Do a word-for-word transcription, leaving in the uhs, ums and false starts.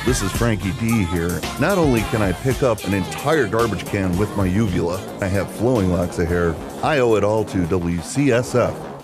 This is Frankie D here. Not only can I pick up an entire garbage can with my uvula, I have flowing locks of hair. I owe it all to W C S F.